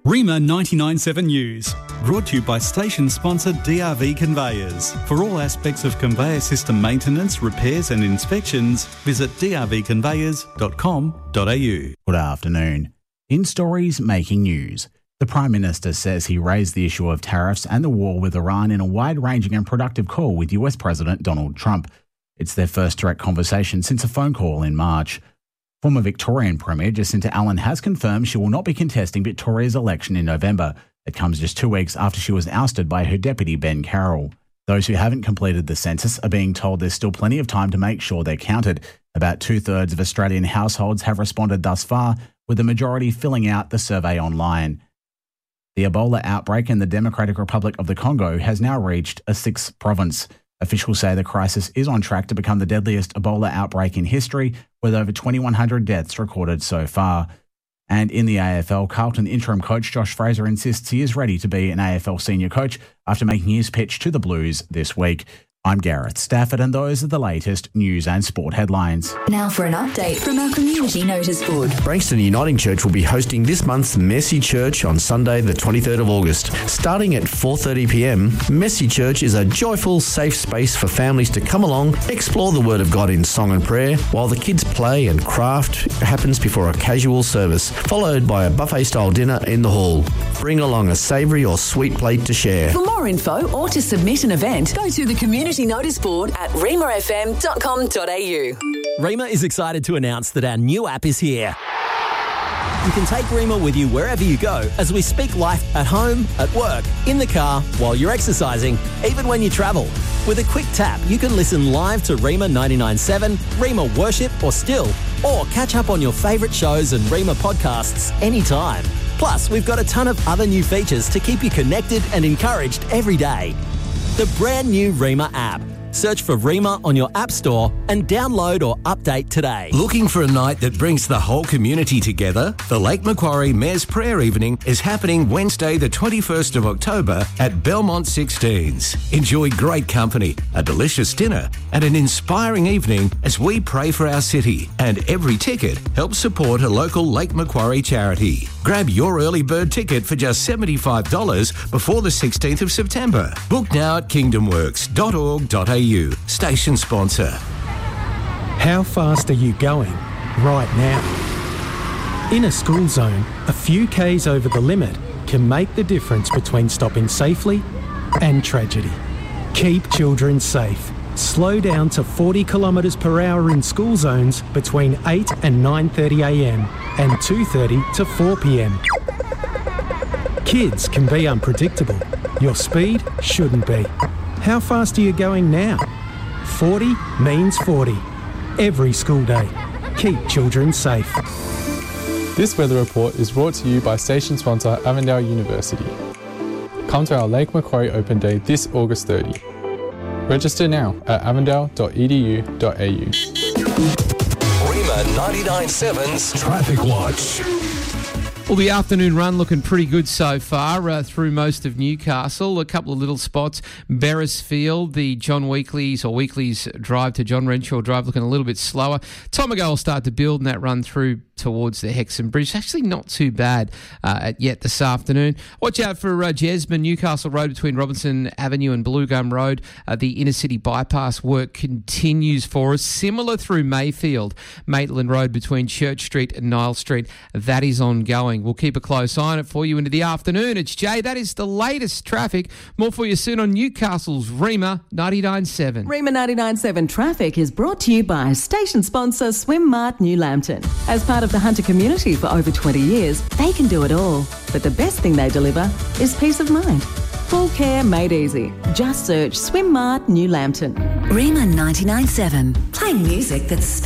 REMA 99.7 News, brought to you by station sponsor DRV Conveyors. For all aspects of conveyor system maintenance, repairs and inspections, visit drvconveyors.com.au. Good afternoon. In stories making news, the Prime Minister says he raised the issue of tariffs and the war with Iran in a wide-ranging and productive call with US President Donald Trump. It's their first direct conversation since a phone call in March. Former Victorian Premier Jacinta Allen has confirmed she will not be contesting Victoria's election in November. It comes just 2 weeks after she was ousted by her deputy Ben Carroll. Those who haven't completed the census are being told there's still plenty of time to make sure they're counted. About 2/3 of Australian households have responded thus far, with the majority filling out the survey online. The Ebola outbreak in the Democratic Republic of the Congo has now reached a 6th province. Officials say the crisis is on track to become the deadliest Ebola outbreak in history, with over 2,100 deaths recorded so far. And in the AFL, Carlton interim coach Josh Fraser insists he is ready to be an AFL senior coach after making his pitch to the Blues this week. I'm Gareth Stafford, and those are the latest news and sport headlines. Now for an update from our community notice board. Brankston Uniting Church will be hosting this month's Messy Church on Sunday the 23rd of August. Starting at 4:30pm, Messy Church is a joyful, safe space for families to come along, explore the Word of God in song and prayer, while the kids play and craft happens before a casual service, followed by a buffet-style dinner in the hall. Bring along a savoury or sweet plate to share. For more info or to submit an event, go to the community notice board at remafm.com.au. REMA is excited to announce that our new app is here. You can take REMA with you wherever you go as we speak life at home, at work, in the car, while you're exercising, even when you travel. With a quick tap, you can listen live to REMA 99.7, REMA Worship or Still, or catch up on your favourite shows and REMA podcasts anytime. Plus, we've got a ton of other new features to keep you connected and encouraged every day. The brand new REMA app. Search for REMA on your app store and download or update today. Looking for a night that brings the whole community together? The Lake Macquarie Mayor's Prayer Evening is happening Wednesday the 21st of October at Belmont 16s. Enjoy great company, a delicious dinner and an inspiring evening as we pray for our city, and every ticket helps support a local Lake Macquarie charity. Grab your early bird ticket for just $75 before the 16th of September. Book now at kingdomworks.org.au. Station sponsor. How fast are you going right now? In a school zone, a few Ks over the limit can make the difference between stopping safely and tragedy. Keep children safe. Slow down to 40 kilometres per hour in school zones between 8 and 9:30am and 2:30 to 4pm. Kids can be unpredictable. Your speed shouldn't be. How fast are you going now? 40 means 40. Every school day. Keep children safe. This weather report is brought to you by station sponsor Avondale University. Come to our Lake Macquarie Open Day this August 30. Register now at avondale.edu.au. REMA 99.7's Traffic Watch. Well, the afternoon run looking pretty good so far through most of Newcastle. A couple of little spots. Beresfield, the John Weekly's drive to John Renshaw Drive looking a little bit slower. Time ago will start to build in that run through towards the Hexham Bridge. Actually not too bad yet this afternoon. Watch out for Jesmond, Newcastle Road between Robinson Avenue and Blue Gum Road. The inner city bypass work continues for us. Similar through Mayfield, Maitland Road between Church Street and Nile Street. That is ongoing. We'll keep a close eye on it for you into the afternoon. It's Jay. That is the latest traffic. More for you soon on Newcastle's REMA 99.7. REMA 99.7 Traffic is brought to you by station sponsor Swim Mart New Lambton. As part of the Hunter community for over 20 years, they can do it all. But the best thing they deliver is peace of mind. Full care made easy. Just search Swim Mart New Lambton. REMA 99.7. Playing music that speaks